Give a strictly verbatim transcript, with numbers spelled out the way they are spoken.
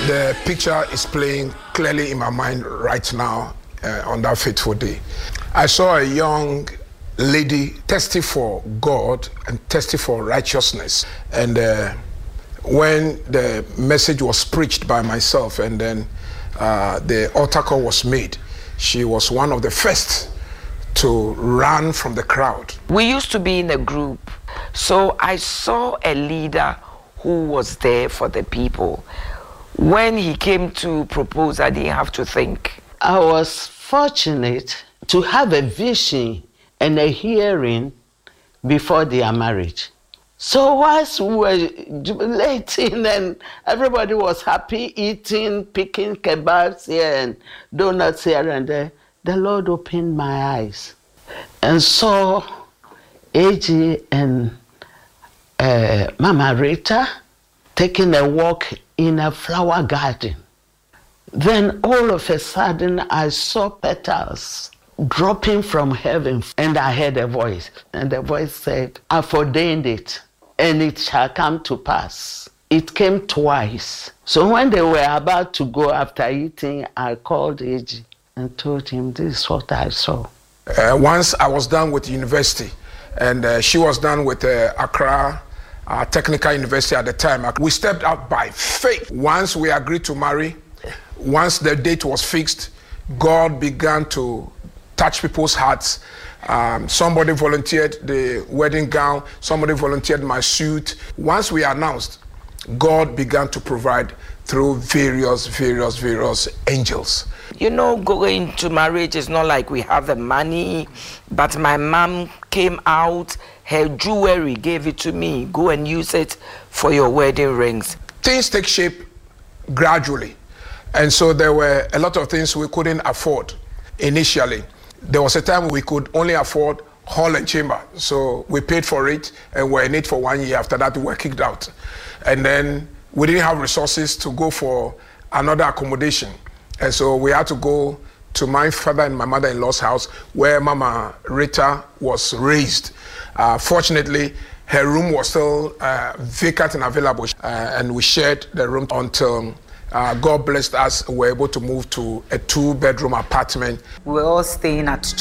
The picture is playing clearly in my mind right now uh, on that fateful day. I saw a young lady thirsty for God and thirsty for righteousness. And uh, when the message was preached by myself and then uh, the altar call was made, she was one of the first to run from the crowd. We used to be in a group, so I saw a leader who was there for the people. When he came to propose, I didn't have to think. I was fortunate to have a vision and a hearing before their marriage. So whilst we were jubilating and everybody was happy, eating, picking kebabs here and donuts here and there, the Lord opened my eyes and saw A G and uh, Mama Rita taking a walk in a flower garden. Then all of a sudden I saw petals dropping from heaven, and I heard a voice, and the voice said, I've ordained it, and it shall come to pass. It came twice. So when they were about to go after eating, I called A G and told him, this is what I saw. Uh, once I was done with university, and uh, she was done with uh, Accra uh, Technical University at the time. We stepped out by faith. Once we agreed to marry, once the date was fixed, God began to touch people's hearts. Um, somebody volunteered the wedding gown, somebody volunteered my suit. Once we announced, God began to provide through various, various, various angels. You know, going to marriage is not like we have the money, but my mom came out, her jewelry, gave it to me. Go and use it for your wedding rings. Things take shape gradually. And so there were a lot of things we couldn't afford initially. There was a time we could only afford hall and chamber. So we paid for it and were in it for one year. After that, we were kicked out. And then we didn't have resources to go for another accommodation. And so we had to go to my father and my mother-in-law's house where Mama Rita was raised. Uh, fortunately, her room was still uh, vacant and available. Uh, and we shared the room until uh, God blessed us. We were able to move to a two-bedroom apartment. We were all staying at